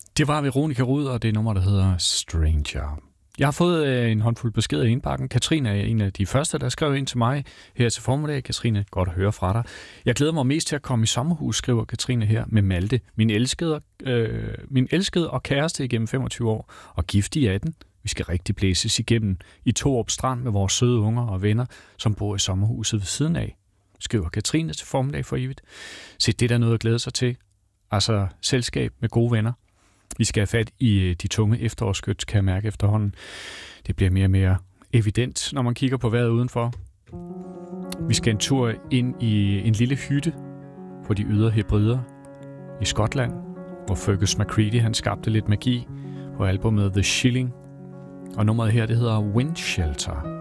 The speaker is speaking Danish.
Det var Veronica Rud, og det nummer, der hedder Stranger. Jeg har fået en håndfuld beskeder i indbakken. Katrine er en af de første, der skrev ind til mig her til formiddag. Katrine, godt at høre fra dig. Jeg glæder mig mest til at komme i sommerhus, skriver Katrine her med Malte. Min elskede og kæreste igennem 25 år, og gift i 18. Vi skal rigtig blæses igennem i Torup Strand med vores søde unger og venner, som bor i sommerhuset ved siden af, skriver Katrine til formiddag for evigt. Se, det er der noget at glæde sig til. Altså selskab med gode venner. Vi skal have fat i de tunge efterårsskyts, kan jeg mærke efterhånden. Det bliver mere og mere evident, når man kigger på vejret udenfor. Vi skal en tur ind i en lille hytte på de ydre Hebrider i Skotland, hvor Fergus McCready han skabte lidt magi på albumet The Shilling. Og nummeret her, det hedder Wind Shelter.